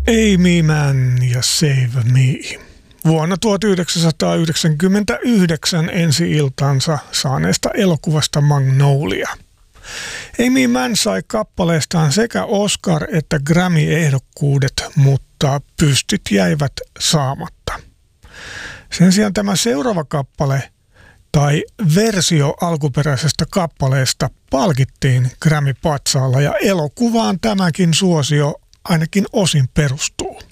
Amy Mann ja Save Me. Vuonna 1999 ensi-iltansa saaneesta elokuvasta Magnolia. Amy Mann sai kappaleestaan sekä Oscar- että Grammy-ehdokkuudet, mutta pystyt jäivät saamatta. Sen sijaan tämä seuraava kappale tai versio alkuperäisestä kappaleesta palkittiin Grammy-patsaalla ja elokuvaan tämäkin suosio ainakin osin perustuu.